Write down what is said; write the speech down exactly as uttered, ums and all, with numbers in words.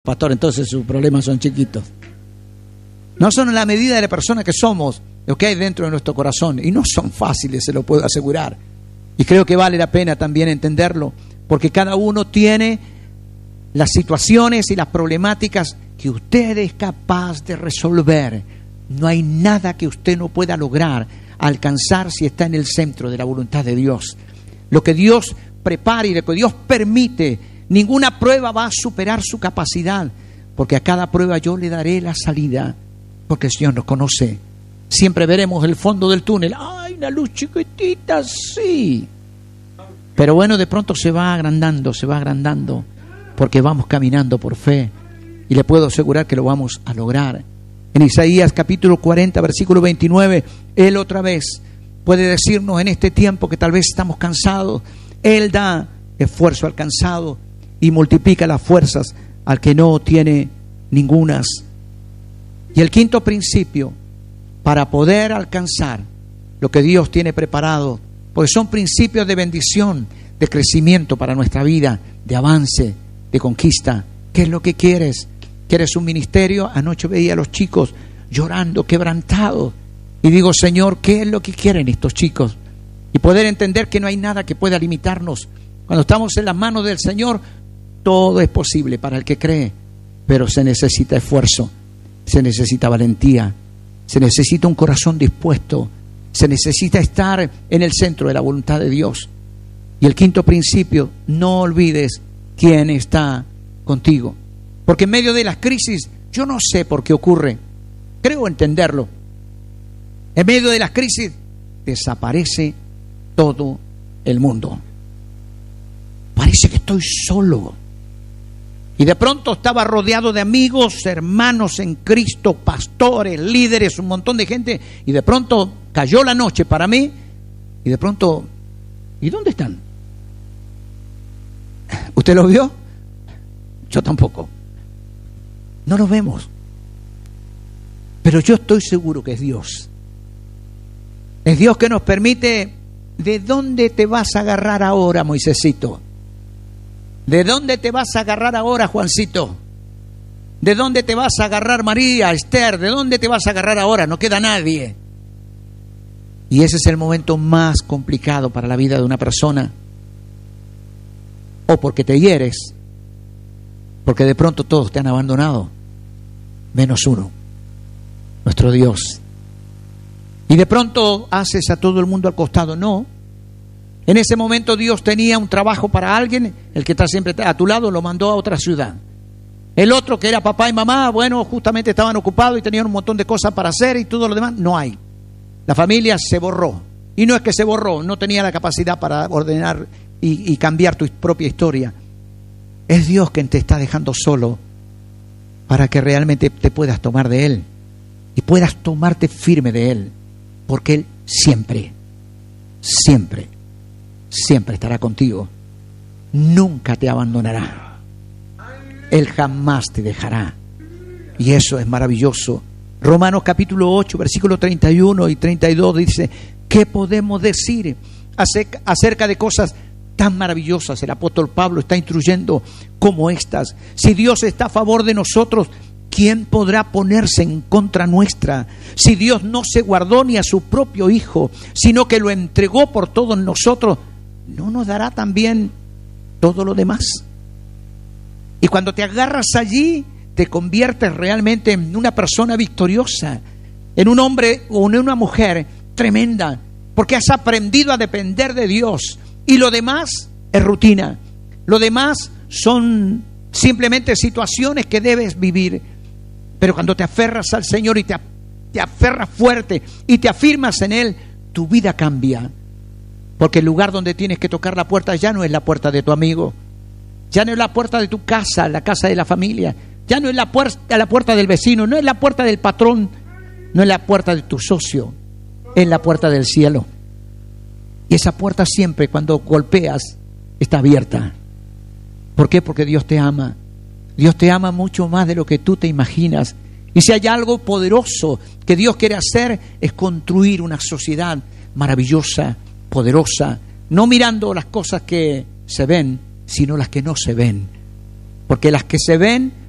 Pastor, entonces sus problemas son chiquitos. No son en la medida de la persona que somos, lo que hay dentro de nuestro corazón. Y no son fáciles, se lo puedo asegurar. Y creo que vale la pena también entenderlo, porque cada uno tiene las situaciones y las problemáticas que usted es capaz de resolver. No hay nada que usted no pueda lograr alcanzar si está en el centro de la voluntad de Dios. Lo que Dios prepara y lo que Dios permite, ninguna prueba va a superar su capacidad, porque a cada prueba yo le daré la salida, porque el Señor nos conoce. Siempre veremos el fondo del túnel. ¡Ay, una luz chiquitita! Sí. Pero bueno, de pronto se va agrandando, se va agrandando, porque vamos caminando por fe. Y le puedo asegurar que lo vamos a lograr. En Isaías capítulo cuarenta, versículo veintinueve, Él otra vez puede decirnos en este tiempo que tal vez estamos cansados. Él da esfuerzo al cansado y multiplica las fuerzas al que no tiene ningunas. Y el quinto principio, para poder alcanzar lo que Dios tiene preparado, pues son principios de bendición, de crecimiento para nuestra vida, de avance, de conquista. ¿Qué es lo que quieres? ¿Quieres un ministerio? Anoche veía a los chicos llorando, quebrantados, y digo, Señor, ¿qué es lo que quieren estos chicos? Y poder entender que no hay nada que pueda limitarnos. Cuando estamos en las manos del Señor, todo es posible para el que cree, pero se necesita esfuerzo, se necesita valentía, se necesita un corazón dispuesto, se necesita estar en el centro de la voluntad de Dios. Y el quinto principio, no olvides quién está contigo, porque en medio de las crisis, yo no sé por qué ocurre, creo entenderlo, en medio de las crisis desaparece todo el mundo. Parece que estoy solo. Y de pronto estaba rodeado de amigos, hermanos en Cristo, pastores, líderes, un montón de gente. Y de pronto cayó la noche para mí. Y de pronto, ¿y dónde están? ¿Usted los vio? Yo tampoco. No los vemos. Pero yo estoy seguro que es Dios. Es Dios que nos permite. ¿De dónde te vas a agarrar ahora, Moisésito? ¿De dónde te vas a agarrar ahora, Juancito? ¿De dónde te vas a agarrar, María, Esther? ¿De dónde te vas a agarrar ahora? No queda nadie. Y ese es el momento más complicado para la vida de una persona. O porque te hieres, porque de pronto todos te han abandonado, menos uno, nuestro Dios. Y de pronto haces a todo el mundo al costado. No. En ese momento Dios tenía un trabajo para alguien, el que está siempre a tu lado lo mandó a otra ciudad. El otro, que era papá y mamá, bueno, justamente estaban ocupados y tenían un montón de cosas para hacer y todo lo demás, no hay. La familia se borró. Y no es que se borró, no tenía la capacidad para ordenar y, y cambiar tu propia historia. Es Dios quien te está dejando solo para que realmente te puedas tomar de Él y puedas tomarte firme de Él. Porque Él siempre, siempre, siempre estará contigo. Nunca te abandonará. Él jamás te dejará. Y eso es maravilloso. Romanos capítulo ocho, versículos treinta y uno y treinta y dos dice, ¿qué podemos decir acerca de cosas tan maravillosas? El apóstol Pablo está instruyendo como estas. Si Dios está a favor de nosotros, ¿quién podrá ponerse en contra nuestra? Si Dios no se guardó ni a su propio Hijo, sino que lo entregó por todos nosotros, ¿no nos dará también todo lo demás? Y cuando te agarras allí, te conviertes realmente en una persona victoriosa, en un hombre o en una mujer tremenda, porque has aprendido a depender de Dios. Y lo demás es rutina. Lo demás son simplemente situaciones que debes vivir. Pero cuando te aferras al Señor y te, te aferras fuerte y te afirmas en Él, tu vida cambia. Porque el lugar donde tienes que tocar la puerta ya no es la puerta de tu amigo, ya no es la puerta de tu casa, la casa de la familia, ya no es la puerta, la puerta del vecino, no es la puerta del patrón, no es la puerta de tu socio, es la puerta del cielo. Y esa puerta siempre cuando golpeas está abierta. ¿Por qué? Porque Dios te ama. Dios te ama mucho más de lo que tú te imaginas. Y si hay algo poderoso que Dios quiere hacer, es construir una sociedad maravillosa, poderosa, no mirando las cosas que se ven, sino las que no se ven. Porque las que se ven